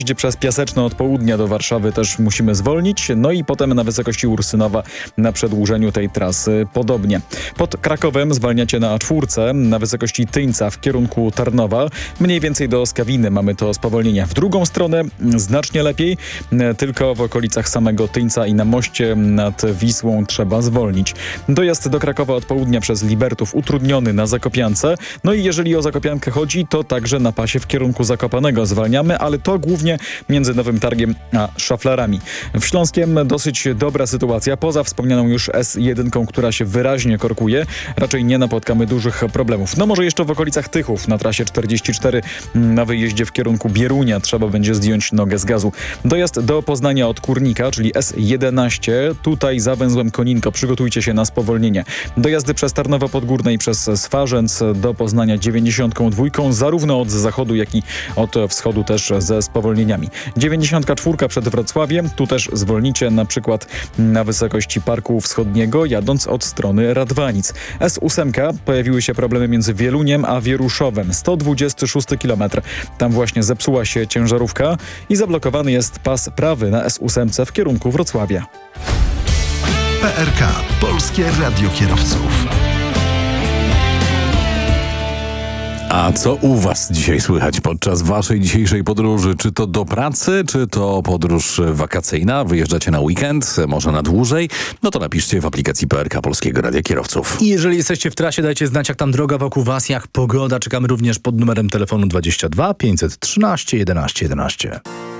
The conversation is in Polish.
Gdzie przez Piaseczno od południa do Warszawy też musimy zwolnić, no i potem na wysokości Ursynowa na przedłużeniu tej trasy podobnie. Pod Krakowem zwalniacie na A4, na wysokości Tyńca w kierunku Tarnowa, mniej więcej do Skawiny mamy to spowolnienie. W drugą stronę znacznie lepiej, tylko w okolicach samego Tyńca i na moście nad Wisłą trzeba zwolnić. Dojazd do Krakowa od południa przez Libertów utrudniony na Zakopiance, no i jeżeli o Zakopiankę chodzi, to także na pasie w kierunku Zakopanego zwalniamy, ale to głównie między Nowym Targiem a Szaflarami. W Śląskiem dosyć dobra sytuacja, poza wspomnianą już S1, która się wyraźnie korkuje. Raczej nie napotkamy dużych problemów. No może jeszcze w okolicach Tychów na trasie 44 na wyjeździe w kierunku Bierunia trzeba będzie zdjąć nogę z gazu. Dojazd do Poznania od Kurnika, czyli S11, tutaj za węzłem Koninko. Przygotujcie się na spowolnienie. Dojazdy przez Tarnowo Podgórne i przez Swarzędz do Poznania 92, zarówno od zachodu, jak i od wschodu też ze spowolnieniami. 94 przed Wrocławiem, tu też zwolnicie na przykład na wysokości Parku Wschodniego, jadąc od strony Radwanic. S8 pojawiły się problemy między Wieluniem a Wieruszowem, 126 km. Tam właśnie zepsuła się ciężarówka i zablokowany jest pas prawy na S8 w kierunku Wrocławia. PRK, Polskie Radio Kierowców. A co u Was dzisiaj słychać podczas Waszej dzisiejszej podróży? Czy to do pracy, czy to podróż wakacyjna? Wyjeżdżacie na weekend, może na dłużej? No to napiszcie w aplikacji PRK Polskiego Radia Kierowców. I jeżeli jesteście w trasie, dajcie znać, jak tam droga wokół Was, jak pogoda. Czekamy również pod numerem telefonu 22 513 11 11.